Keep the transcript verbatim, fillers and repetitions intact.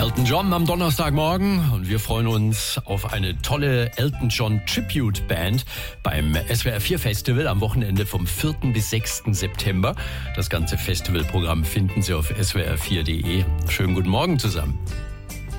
Elton John am Donnerstagmorgen und wir freuen uns auf eine tolle Elton John Tribute Band beim S W R vier Festival am Wochenende vom vierten bis sechsten September. Das ganze Festivalprogramm finden Sie auf S W R vier Punkt de. Schönen guten Morgen zusammen.